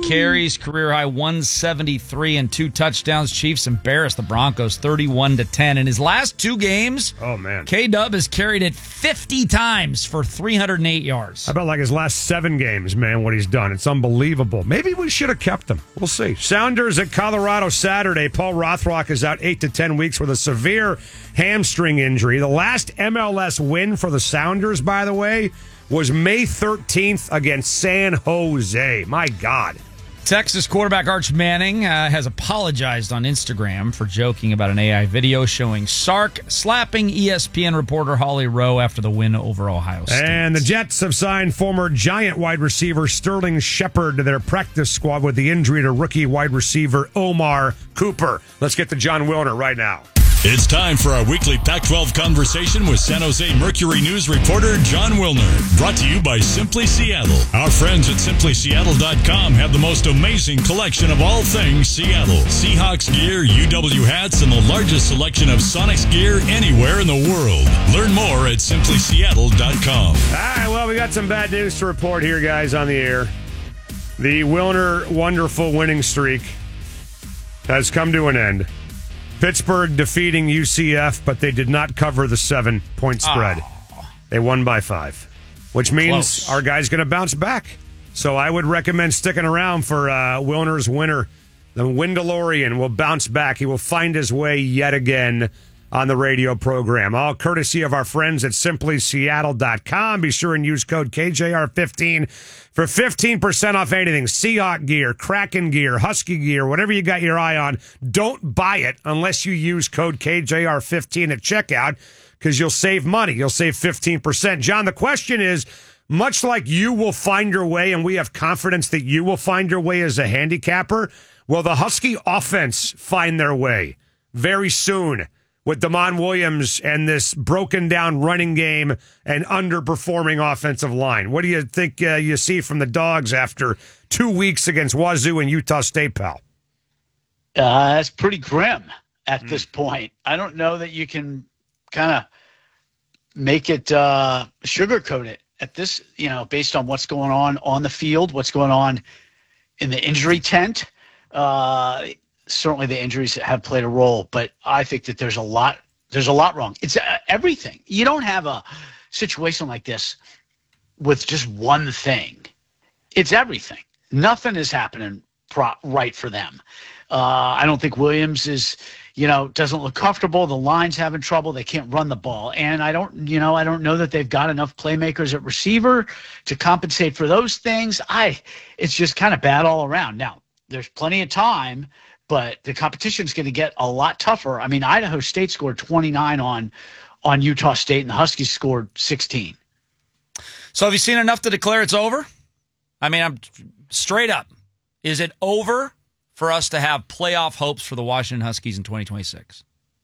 carries, career high 173 and 2 touchdowns. Chiefs embarrassed the Broncos 31-10. In his last 2 games, K-Dub has carried it 50 times for 308 yards. How about like his last 7 games, man, what he's done? It's unbelievable. Maybe we should have kept him. We'll see. Sounders at Colorado Saturday. Paul Rothrock is out 8 to 10 weeks with a severe hamstring injury. The last MLS win for the Sounders, by the way, was May 13th against San Jose. My God. Texas quarterback Arch Manning has apologized on Instagram for joking about an AI video showing Sark slapping ESPN reporter Holly Rowe after the win over Ohio State. And the Jets have signed former Giant wide receiver Sterling Shepard to their practice squad with the injury to rookie wide receiver Omar Cooper. Let's get to John Wilner right now. It's time for our weekly Pac-12 conversation with San Jose Mercury News reporter John Wilner. Brought to you by Simply Seattle. Our friends at SimplySeattle.com have the most amazing collection of all things Seattle. Seahawks gear, UW hats, and the largest selection of Sonics gear anywhere in the world. Learn more at SimplySeattle.com. All right, well, we got some bad news to report here, guys, on the air. The Wilner wonderful winning streak has come to an end. Pittsburgh defeating UCF, but they did not cover the 7-point spread. Oh. They won by 5, which means our guy's going to bounce back. So I would recommend sticking around for Wilner's winner. The Windalorian will bounce back. He will find his way yet again on the radio program. All courtesy of our friends at SimplySeattle.com. Be sure and use code KJR15 for 15% off anything. Seahawk gear, Kraken gear, Husky gear, whatever you got your eye on. Don't buy it unless you use code KJR15 at checkout because you'll save money. You'll save 15%. John, the question is, much like you will find your way, and we have confidence that you will find your way as a handicapper, will the Husky offense find their way very soon with Damon Williams and this broken down running game and underperforming offensive line? What do you think you see from the Dogs after 2 weeks against Wazoo and Utah State, pal? That's pretty grim at this point. I don't know that you can kind of make it sugarcoat it at this, based on what's going on the field, what's going on in the injury tent. Certainly the injuries have played a role, but I think that there's a lot wrong. It's everything. You don't have a situation like this with just one thing. It's everything. Nothing is happening right for them. I don't think Williams is, doesn't look comfortable. The line's having trouble. They can't run the ball. And I don't know that they've got enough playmakers at receiver to compensate for those things. It's just kind of bad all around. Now, there's plenty of time, but the competition is going to get a lot tougher. I mean, Idaho State scored 29 on Utah State, and the Huskies scored 16. So have you seen enough to declare it's over? I mean, I'm straight up. Is it over for us to have playoff hopes for the Washington Huskies in 2026?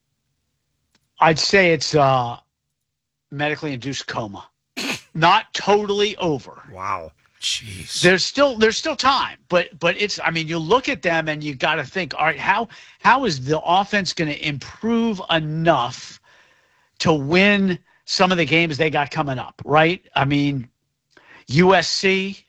I'd say it's medically induced coma. Not totally over. Wow. Jeez. There's still time, but it's, I mean, you look at them and you got to think, all right, how is the offense going to improve enough to win some of the games they got coming up, right? I mean, USC,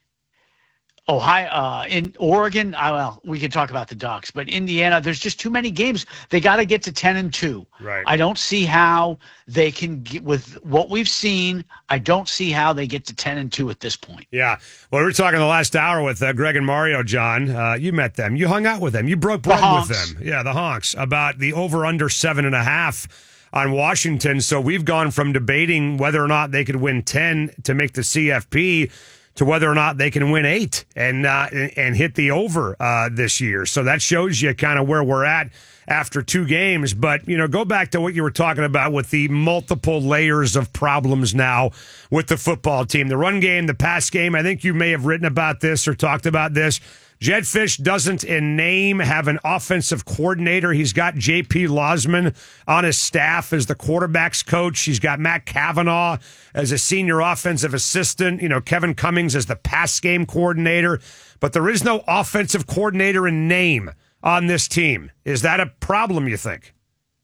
Ohio, in Oregon, well, we can talk about the Ducks, but Indiana, there's just too many games. They got to get to 10-2. Right. I don't see how they can get, with what we've seen, I don't see how they get to 10-2 at this point. Yeah. Well, we were talking the last hour with Greg and Mario, John. You met them. You hung out with them. You broke bread with them. Yeah, the Honks, about the over-under 7.5 on Washington. So we've gone from debating whether or not they could win 10 to make the CFP to whether or not they can win 8 and hit the over this year. So that shows you kind of where we're at after 2 games. But, go back to what you were talking about with the multiple layers of problems now with the football team. The run game, the pass game, I think you may have written about this or talked about this. Jed Fish doesn't in name have an offensive coordinator. He's got J.P. Losman on his staff as the quarterback's coach. He's got Matt Cavanaugh as a senior offensive assistant. Kevin Cummings as the pass game coordinator. But there is no offensive coordinator in name on this team. Is that a problem, you think?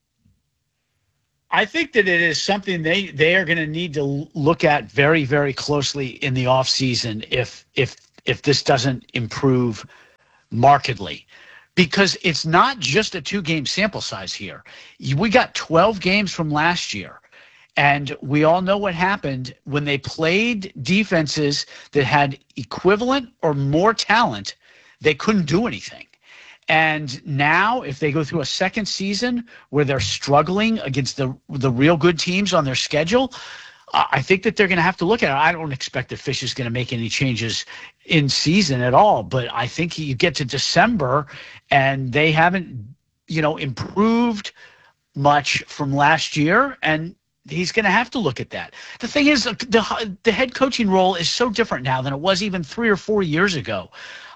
I think that it is something they are going to need to look at very, very closely in the offseason if this doesn't improve markedly, because it's not just a 2-game sample size here. We got 12 games from last year, and we all know what happened when they played defenses that had equivalent or more talent. They couldn't do anything. And now, if they go through a second season where they're struggling against the real good teams on their schedule, I think that they're going to have to look at it. I don't expect that Fish is going to make any changes in season at all, but I think you get to December and they haven't, improved much from last year, and he's going to have to look at that. The thing is, the head coaching role is so different now than it was even 3 or 4 years ago.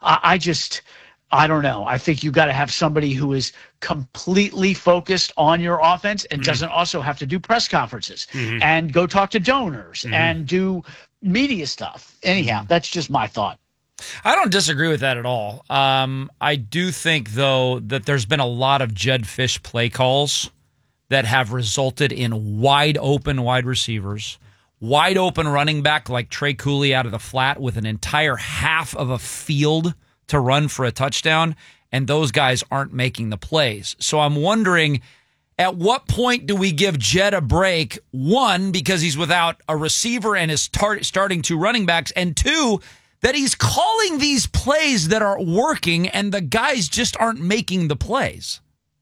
I don't know. I think you got to have somebody who is completely focused on your offense and doesn't also have to do press conferences and go talk to donors and do media stuff. Anyhow, that's just my thought. I don't disagree with that at all. I do think, though, that there's been a lot of Jedd Fisch play calls that have resulted in wide open wide receivers, wide open running back like Trey Cooley out of the flat with an entire half of a field to run for a touchdown, and those guys aren't making the plays. So I'm wondering, at what point do we give Jedd a break? One, because he's without a receiver and is starting 2 running backs, and 2, that he's calling these plays that are working and the guys just aren't making the plays.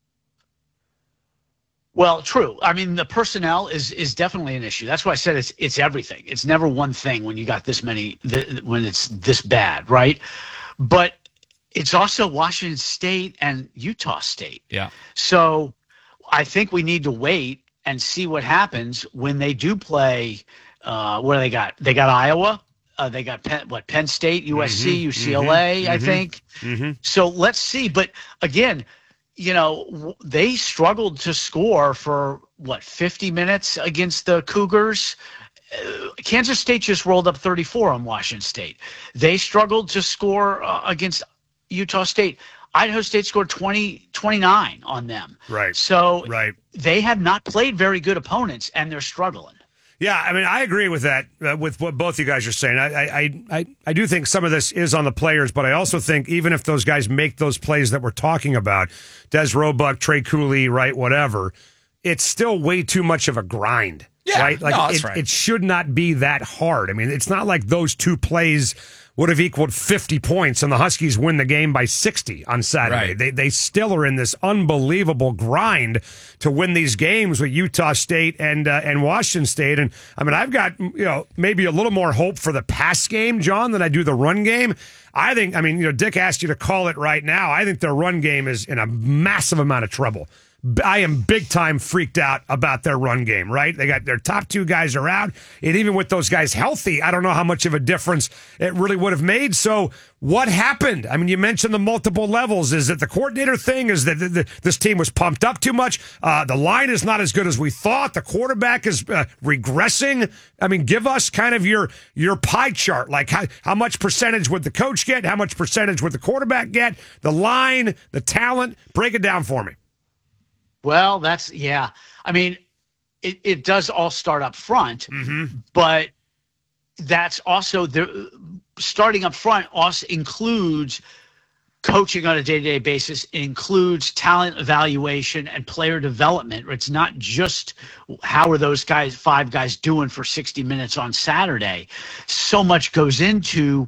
Well, true. I mean, the personnel is definitely an issue. That's why I said it's everything. It's never one thing when you got this many, when it's this bad, right? But it's also Washington State and Utah State. Yeah. So I think we need to wait and see what happens when they do play. What do they got? They got Iowa. They got Penn State, USC, UCLA, I think. So let's see. But again, they struggled to score for 50 minutes against the Cougars. Kansas State just rolled up 34 on Washington State. They struggled to score against Utah State. Idaho State scored 29 on them. Right. So they have not played very good opponents, and they're struggling. Yeah, I mean, I agree with that, with what both you guys are saying. I do think some of this is on the players, but I also think even if those guys make those plays that we're talking about, Des Roebuck, Trey Cooley, right, whatever, it's still way too much of a grind. Yeah, right? Like it should not be that hard. I mean, it's not like those 2 plays would have equaled 50 points and the Huskies win the game by 60 on Saturday. Right. They still are in this unbelievable grind to win these games with Utah State and Washington State. And I mean, I've got maybe a little more hope for the pass game, John, than I do the run game. I think, Dick asked you to call it right now. I think their run game is in a massive amount of trouble. I am big time freaked out about their run game, right? They got their top 2 guys are out. And even with those guys healthy, I don't know how much of a difference it really would have made. So what happened? I mean, you mentioned the multiple levels. Is it the coordinator thing? Is that this team was pumped up too much? The line is not as good as we thought. The quarterback is regressing. I mean, give us kind of your pie chart. Like how much percentage would the coach get? How much percentage would the quarterback get? The line, the talent. Break it down for me. Well, I mean, it does all start up front, but that's also starting up front also includes coaching on a day-to-day basis. It includes talent evaluation and player development. It's not just how are those 5 guys doing for 60 minutes on Saturday. So much goes into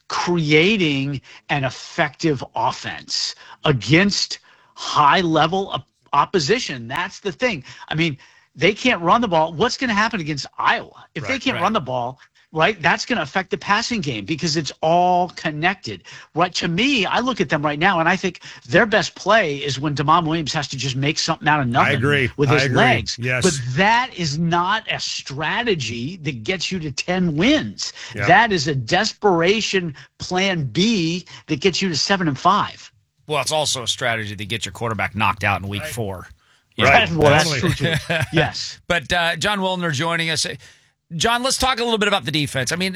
creating an effective offense against high-level opposition. That's the thing. I mean, they can't run the ball. What's going to happen against Iowa? If they can't run the ball, right, that's going to affect the passing game because it's all connected. Right? To me, I look at them right now, and I think their best play is when Damon Williams has to just make something out of nothing with his legs. Yes. But that is not a strategy that gets you to 10 wins. Yep. That is a desperation plan B that gets you to 7-5. Well, it's also a strategy to get your quarterback knocked out in week 4. Right. Well, that's true too. Yes. But Jon Wilner joining us. John, let's talk a little bit about the defense. I mean,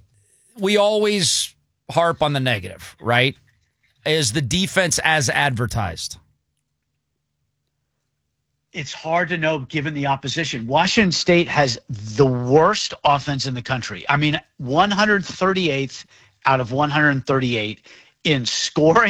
we always harp on the negative, right? Is the defense as advertised? It's hard to know given the opposition. Washington State has the worst offense in the country. I mean, 138th out of 138 in scoring